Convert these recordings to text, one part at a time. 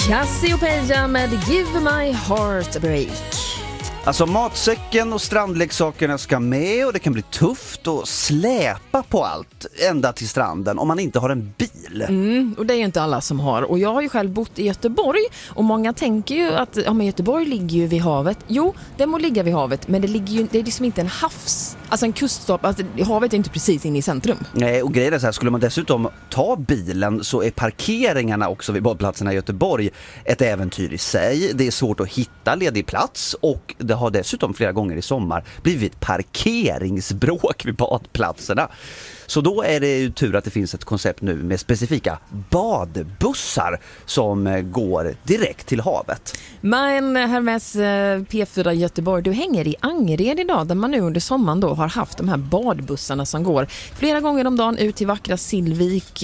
Cassiopeia med Give My Heart a Break. Alltså matsäcken och strandleksakerna ska med och det kan bli tufft att släpa på allt ända till stranden om man inte har en bil. Och det är ju inte alla som har. Och jag har ju själv bott i Göteborg och många tänker ju att men Göteborg ligger ju vid havet. Jo, det må ligga vid havet, men det är liksom inte en alltså en kuststad. Alltså, havet är inte precis inne i centrum. Nej, och grejen är så här, skulle man dessutom ta bilen så är parkeringarna också vid badplatserna i Göteborg ett äventyr i sig. Det är svårt att hitta ledig plats och det har dessutom flera gånger i sommar blivit parkeringsbråk vid badplatserna. Så då är det ju tur att det finns ett koncept nu med specifika badbussar som går direkt till havet. Men Hermes P4 Göteborg, du hänger i Angered idag där man nu under sommaren då har haft de här badbussarna som går flera gånger om dagen ut till vackra Sillvik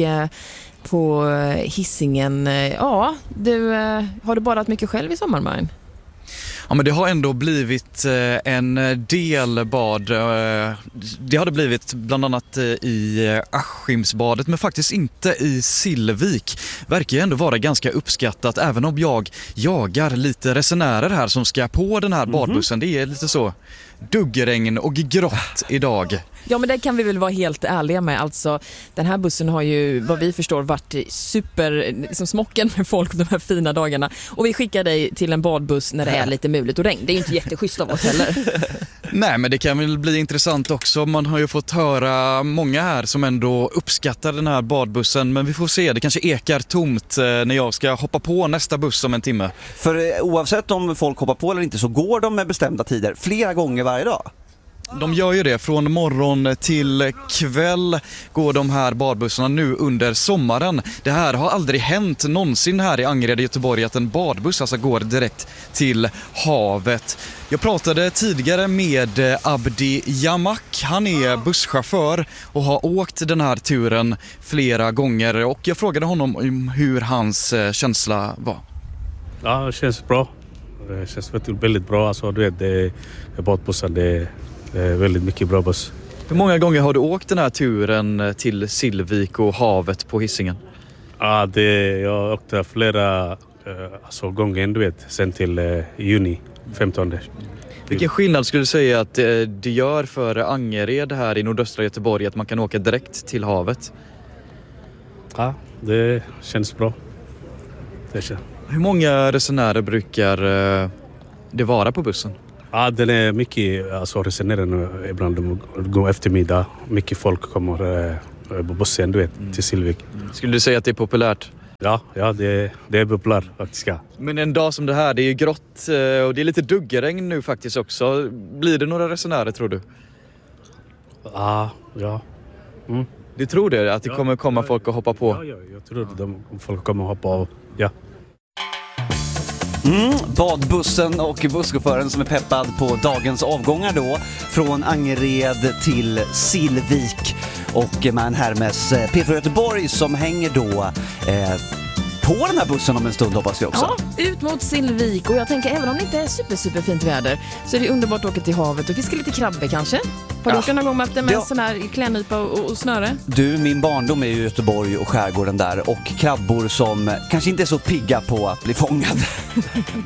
på Hisingen. Ja, har du badat mycket själv i sommar, Marin? Ja, men det har ändå blivit en del bad. Det har det blivit bland annat i Askimsbadet, men faktiskt inte i Sillvik. Verkar ändå vara ganska uppskattat, även om jag jagar lite resenärer här som ska på den här badbussen. Det är lite så duggregn och grått idag. Ja, men det kan vi väl vara helt ärliga med. Alltså, den här bussen har ju, vad vi förstår, varit liksom smocken med folk de här fina dagarna. Och vi skickar dig till en badbuss när det är lite muligt och regn. Det är ju inte jätteschysst av oss heller. Nej, men det kan väl bli intressant också. Man har ju fått höra många här som ändå uppskattar den här badbussen. Men vi får se, det kanske ekar tomt när jag ska hoppa på nästa buss om en timme. För oavsett om folk hoppar på eller inte så går de med bestämda tider flera gånger varje dag. De gör ju det. Från morgon till kväll går de här badbussarna nu under sommaren. Det här har aldrig hänt någonsin här i Angered i Göteborg att en badbuss alltså går direkt till havet. Jag pratade tidigare med Abdi Jamak. Han är busschaufför och har åkt den här turen flera gånger. Och jag frågade honom om hur hans känsla var. Ja, det känns bra. Det känns väldigt bra. Alltså, du vet, det är badbussen, det är väldigt mycket bra buss. Hur många gånger har du åkt den här turen till Sillvik och havet på Hisingen? Ja, jag åkte flera gånger, du vet, sen till juni 15. Vilken skillnad skulle du säga att det gör för Angered här i nordöstra Göteborg att man kan åka direkt till havet? Ja, det känns bra. Hur många resenärer brukar det vara på bussen? Ja, den är mycket, resenärer ibland de går eftermiddag. Mycket folk kommer på bussen, du vet, till Sillvik. Skulle du säga att det är populärt? Ja, det är populärt faktiskt. Men en dag som det här, det är ju grått och det är lite duggregn nu faktiskt också. Blir det några resenärer, tror du? Ja. Du tror det? Att det kommer komma folk och hoppa på? Ja, jag tror att folk kommer hoppa av, ja. Badbussen och busschauffören som är peppad på dagens avgångar då från Angered till Sillvik och med en Hermes P4 Göteborg som hänger då på den här bussen om en stund, hoppas jag också. Ja, ut mot Sillvik och jag tänker även om det inte är superfint väder så är det underbart att åka till havet och fiska lite krabbor kanske. Har du gjort någon gång med en sån här klädnypa och snöre? Du, min barndom är ju Göteborg och skärgården där och krabbor som kanske inte är så pigga på att bli fångad.